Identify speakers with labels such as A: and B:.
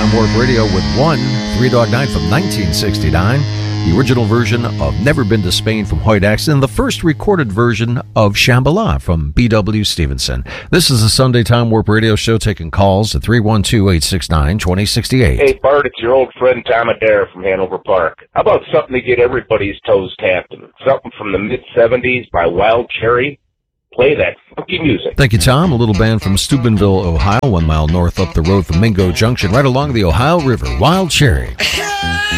A: Time Warp Radio with one Three Dog Night from 1969. The original version of Never Been to Spain from Hoyt Axton, and the first recorded version of Shambhala from B.W. Stevenson. This is the Sunday Time Warp Radio Show, taking calls at 312-869-2068.
B: Hey, Bart, it's your old friend Tom Adair from Hanover Park. How about something to get everybody's toes tapping? Something from the mid-'70s by Wild Cherry? Play that funky music.
A: Thank you, Tom. A little band from Steubenville, Ohio, 1 mile north up the road from Mingo Junction, right along the Ohio River. Wild Cherry.